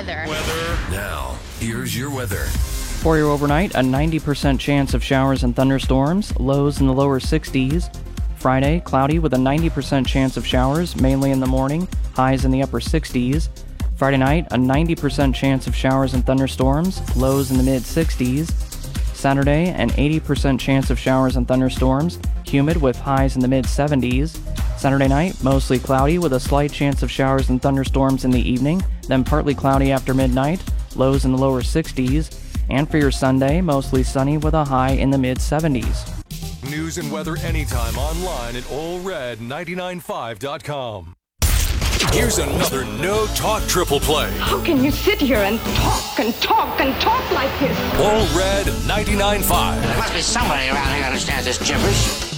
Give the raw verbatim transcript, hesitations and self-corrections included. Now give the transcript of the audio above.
weather. Weather. Now, here's your weather. For your overnight, a ninety percent chance of showers and thunderstorms, lows in the lower sixties. Friday, cloudy with a ninety percent chance of showers, mainly in the morning, highs in the upper sixties. Friday night, a ninety percent chance of showers and thunderstorms, lows in the mid-sixties. Saturday, an eighty percent chance of showers and thunderstorms, humid with highs in the mid-seventies. Saturday night, mostly cloudy with a slight chance of showers and thunderstorms in the evening, then partly cloudy after midnight, lows in the lower sixties. And for your Sunday, mostly sunny with a high in the mid-seventies. News and weather anytime online at Ole Red ninety-nine point five dot com. Here's another No Talk Triple Play. How can you sit here and talk and talk and talk like this? Ole Red ninety-nine point five. There must be somebody around here who understands this gibberish.